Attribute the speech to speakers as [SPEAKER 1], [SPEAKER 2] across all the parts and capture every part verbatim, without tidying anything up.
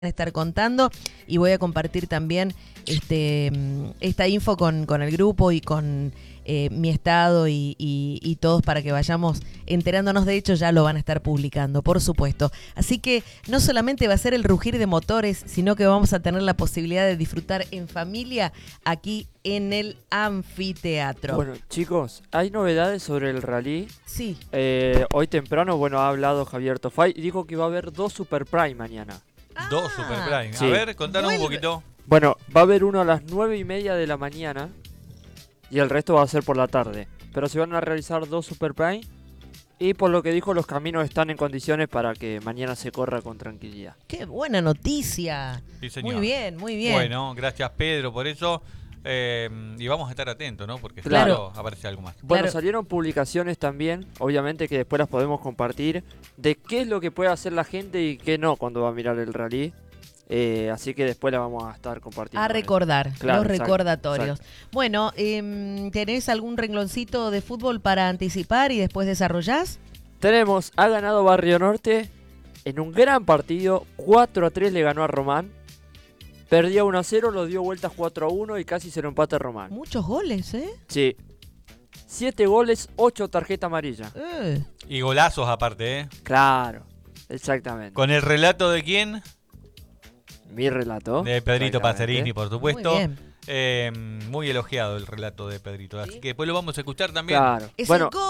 [SPEAKER 1] estar contando y voy a compartir también este esta info con, con el grupo y con eh, mi estado y, y, y todos para que vayamos enterándonos. De hecho ya lo van a estar publicando, por supuesto. Así que no solamente va a ser el rugir de motores, sino que vamos a tener la posibilidad de disfrutar en familia aquí en el anfiteatro.
[SPEAKER 2] Bueno, chicos, hay novedades sobre el rally.
[SPEAKER 1] Sí.
[SPEAKER 2] Eh, hoy temprano, bueno, ha hablado Javier Tofay y dijo que va a haber dos Super Prime mañana.
[SPEAKER 3] Dos Super Prime.
[SPEAKER 2] Sí.
[SPEAKER 3] A ver, contanos
[SPEAKER 1] Vuelve.
[SPEAKER 3] un poquito.
[SPEAKER 2] Bueno, va a haber uno a las nueve y media de la mañana y el resto va a ser por la tarde. Pero se van a realizar dos Super Prime y por lo que dijo los caminos están en condiciones para que mañana se corra con tranquilidad.
[SPEAKER 1] ¡Qué buena noticia!
[SPEAKER 3] Sí, señor.
[SPEAKER 1] Muy bien, muy bien.
[SPEAKER 3] Bueno, gracias Pedro por eso. Eh, y vamos a estar atentos, ¿no? Porque
[SPEAKER 2] Claro.
[SPEAKER 3] claro, aparece algo más.
[SPEAKER 2] Bueno,
[SPEAKER 1] Claro.
[SPEAKER 2] salieron publicaciones también, obviamente que después las podemos compartir, de qué es lo que puede hacer la gente y qué no cuando va a mirar el rally. Eh, así que después la vamos a estar compartiendo.
[SPEAKER 1] A recordar,
[SPEAKER 2] Claro,
[SPEAKER 1] los
[SPEAKER 2] exacto,
[SPEAKER 1] recordatorios.
[SPEAKER 2] exacto.
[SPEAKER 1] Bueno, eh, ¿tenés algún rengloncito de fútbol para anticipar y después desarrollás?
[SPEAKER 2] Tenemos, ha ganado Barrio Norte en un gran partido, cuatro a tres le ganó a Román. Perdió uno a cero, lo dio vueltas cuatro a uno y casi se lo empata Román.
[SPEAKER 1] Muchos goles, ¿eh?
[SPEAKER 2] Sí. siete goles, ocho tarjeta amarilla.
[SPEAKER 1] Eh.
[SPEAKER 3] Y golazos aparte, ¿eh?
[SPEAKER 2] Claro, exactamente.
[SPEAKER 3] Con el relato de quién?
[SPEAKER 2] Mi relato.
[SPEAKER 3] De Pedrito
[SPEAKER 2] Exactamente.
[SPEAKER 3] Pacerini, por supuesto.
[SPEAKER 1] Muy bien.
[SPEAKER 3] Eh, muy elogiado el relato de Pedrito. Así que después lo vamos a escuchar también.
[SPEAKER 2] Claro.
[SPEAKER 1] ¿Es
[SPEAKER 2] Bueno,
[SPEAKER 1] el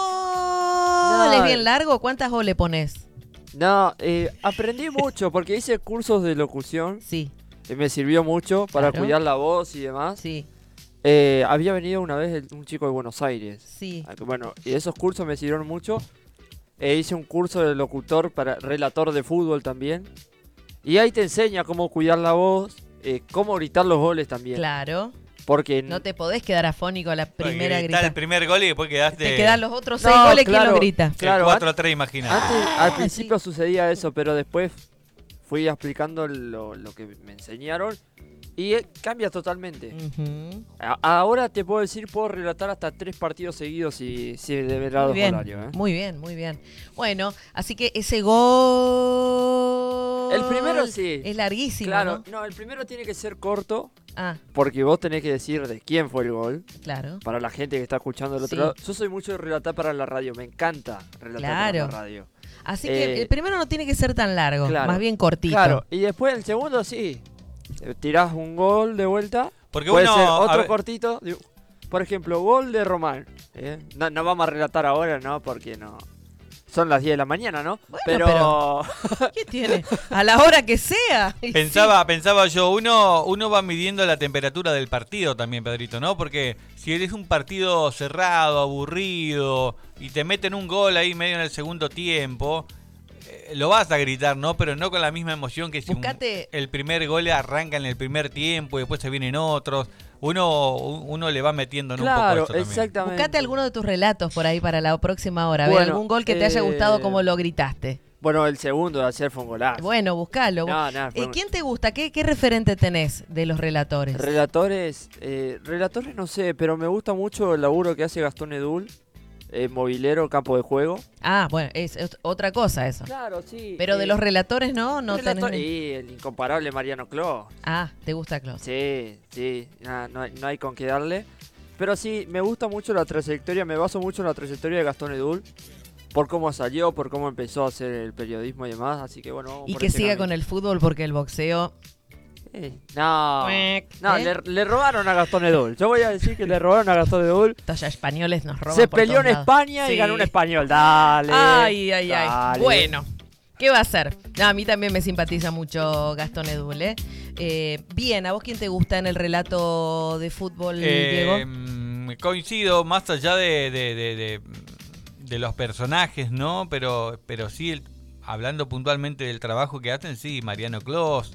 [SPEAKER 1] gol? ¿Es bien largo? ¿Cuántas goles le pones?
[SPEAKER 2] no, eh, aprendí mucho porque hice cursos de locución
[SPEAKER 1] Sí,
[SPEAKER 2] y me sirvió mucho para
[SPEAKER 1] Claro.
[SPEAKER 2] cuidar la voz y demás.
[SPEAKER 1] sí,
[SPEAKER 2] Eh, había venido una vez el- un chico de Buenos Aires.
[SPEAKER 1] sí.
[SPEAKER 2] Ah, que Bueno, y esos cursos me sirvieron mucho. E hice un curso de locutor para relator de fútbol también. Y ahí te enseña cómo cuidar la voz, eh, cómo gritar los goles también.
[SPEAKER 1] Claro.
[SPEAKER 2] Porque
[SPEAKER 1] No te podés quedar afónico a la primera
[SPEAKER 3] Está
[SPEAKER 1] grita.
[SPEAKER 3] el primer gol y después quedaste
[SPEAKER 1] Te quedan los otros
[SPEAKER 2] No,
[SPEAKER 1] seis goles, ¿quién
[SPEAKER 2] claro.
[SPEAKER 1] los grita?
[SPEAKER 3] el
[SPEAKER 2] claro,
[SPEAKER 3] cuatro a tres, imagínate.
[SPEAKER 2] antes,
[SPEAKER 1] Ah,
[SPEAKER 2] al principio sucedía eso, pero después fui explicando lo, lo que me enseñaron y eh, cambia totalmente.
[SPEAKER 1] Ujú.
[SPEAKER 2] A- ahora te puedo decir, puedo relatar hasta tres partidos seguidos si, si de
[SPEAKER 1] Muy
[SPEAKER 2] verdad
[SPEAKER 1] bien,
[SPEAKER 2] horario. ¿eh?
[SPEAKER 1] muy bien, muy bien. Bueno, así que ese gol...
[SPEAKER 2] El primero sí.
[SPEAKER 1] Es larguísimo,
[SPEAKER 2] Claro,
[SPEAKER 1] ¿no?
[SPEAKER 2] no, el primero tiene que ser corto
[SPEAKER 1] Ah,
[SPEAKER 2] porque vos tenés que decir de quién fue el gol
[SPEAKER 1] claro.
[SPEAKER 2] para la gente que está escuchando del otro
[SPEAKER 1] Sí.
[SPEAKER 2] lado. Yo soy mucho de relatar para la radio, me encanta relatar
[SPEAKER 1] Claro.
[SPEAKER 2] para la radio.
[SPEAKER 1] Así
[SPEAKER 2] Eh,
[SPEAKER 1] que el primero no tiene que ser tan largo,
[SPEAKER 2] claro,
[SPEAKER 1] más bien cortito.
[SPEAKER 2] Claro, y después el segundo sí. Eh, Tirás un gol de vuelta.
[SPEAKER 3] Porque
[SPEAKER 2] Puede
[SPEAKER 3] uno,
[SPEAKER 2] ser
[SPEAKER 3] a
[SPEAKER 2] otro
[SPEAKER 3] ver,
[SPEAKER 2] cortito. digo, Por ejemplo, gol de Román. ¿eh? No, no vamos a relatar ahora, ¿no? Porque no. Son las diez de la mañana, ¿no?
[SPEAKER 1] Bueno,
[SPEAKER 2] pero.
[SPEAKER 1] ¿Qué tiene? A la hora que sea. Y
[SPEAKER 3] Pensaba, pensaba yo, uno, uno va midiendo la temperatura del partido también, Pedrito, ¿no? Porque si es un partido cerrado, aburrido, y te meten un gol ahí medio en el segundo tiempo, eh, lo vas a gritar, ¿no? Pero no con la misma emoción que si un-
[SPEAKER 1] Buscate-
[SPEAKER 3] el primer gol arranca en el primer tiempo y después se vienen otros. Uno, uno le va metiendo en un
[SPEAKER 2] Claro,
[SPEAKER 3] poco eso también.
[SPEAKER 2] exactamente.
[SPEAKER 1] Buscate alguno de tus relatos por ahí para la próxima hora. A ver,
[SPEAKER 2] Bueno,
[SPEAKER 1] algún gol que te haya
[SPEAKER 2] eh,
[SPEAKER 1] gustado como lo gritaste.
[SPEAKER 2] Bueno, el segundo de ayer fue un golazo.
[SPEAKER 1] Bueno, buscalo.
[SPEAKER 2] No, no, fue
[SPEAKER 1] Eh,
[SPEAKER 2] un-
[SPEAKER 1] ¿Quién te gusta? ¿Qué, qué referente tenés de los relatores?
[SPEAKER 2] Relatores, eh, relatores no sé, pero me gusta mucho el laburo que hace Gastón Edul, eh, movilero, campo de juego.
[SPEAKER 1] Ah, bueno, es, es otra cosa eso.
[SPEAKER 2] Claro, sí.
[SPEAKER 1] Pero de
[SPEAKER 2] eh,
[SPEAKER 1] los relatores no, no
[SPEAKER 2] relator-
[SPEAKER 1] tenés...
[SPEAKER 2] Y el incomparable Mariano Clos.
[SPEAKER 1] Ah, ¿te gusta Klaus?
[SPEAKER 2] Sí, sí, nada, no, hay, no hay con qué darle. Pero sí, me gusta mucho la trayectoria, me baso mucho en la trayectoria de Gastón Edul. Por cómo salió, por cómo empezó a hacer el periodismo y demás, así que bueno.
[SPEAKER 1] Y que siga con el fútbol porque el boxeo...
[SPEAKER 2] Eh, no,
[SPEAKER 1] ¿Eh?
[SPEAKER 2] no le, le robaron a Gastón Edul. Yo voy a decir que le robaron a Gastón Edul.
[SPEAKER 1] Estos ya españoles nos roban
[SPEAKER 2] Se
[SPEAKER 1] por
[SPEAKER 2] peleó
[SPEAKER 1] todos
[SPEAKER 2] en
[SPEAKER 1] lados.
[SPEAKER 2] España
[SPEAKER 1] Sí.
[SPEAKER 2] y ganó un español. Dale.
[SPEAKER 1] Ay, ay, ay.
[SPEAKER 2] dale.
[SPEAKER 1] Bueno, ¿qué va a hacer? No, a mí también me simpatiza mucho Gastón Edul, ¿eh? Eh, bien, ¿a vos quién te gusta en el relato de fútbol, Diego?
[SPEAKER 3] Eh, mm, coincido, más allá de, de, de, de, de los personajes, ¿no? Pero, pero sí, el- hablando puntualmente del trabajo que hacen, sí, Mariano Clos.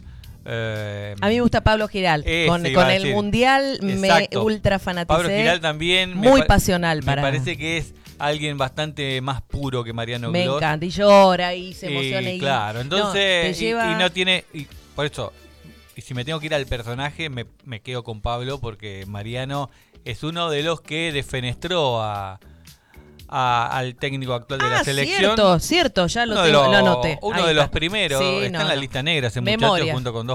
[SPEAKER 3] Eh,
[SPEAKER 1] A mí me gusta Pablo Giral.
[SPEAKER 3] Ese
[SPEAKER 1] Con,
[SPEAKER 3] iba
[SPEAKER 1] con
[SPEAKER 3] a
[SPEAKER 1] el
[SPEAKER 3] decir.
[SPEAKER 1] Mundial me
[SPEAKER 3] Exacto.
[SPEAKER 1] ultra fanaticé.
[SPEAKER 3] Pablo Giral también. me
[SPEAKER 1] Muy
[SPEAKER 3] pa-
[SPEAKER 1] pasional para...
[SPEAKER 3] Me parece que es alguien bastante más puro que Mariano
[SPEAKER 1] Me
[SPEAKER 3] Clos.
[SPEAKER 1] encanta. Y llora y se emociona.
[SPEAKER 3] Y
[SPEAKER 1] Y,
[SPEAKER 3] claro,
[SPEAKER 1] no, te
[SPEAKER 3] entonces, y-
[SPEAKER 1] lleva-
[SPEAKER 3] y, no tiene, y por eso, y si me tengo que ir al personaje, me, me quedo con Pablo, porque Mariano es uno de los que defenestró a, a- al técnico actual de
[SPEAKER 1] Ah,
[SPEAKER 3] la selección.
[SPEAKER 1] cierto, cierto, ya lo,
[SPEAKER 3] Uno, de
[SPEAKER 1] tengo,
[SPEAKER 3] los,
[SPEAKER 1] lo anoté.
[SPEAKER 3] uno
[SPEAKER 1] Ahí
[SPEAKER 3] de los
[SPEAKER 1] está.
[SPEAKER 3] primeros,
[SPEAKER 1] Sí,
[SPEAKER 3] está
[SPEAKER 1] no,
[SPEAKER 3] en la
[SPEAKER 1] no.
[SPEAKER 3] lista negra ese
[SPEAKER 1] Memoria.
[SPEAKER 3] muchacho junto con dos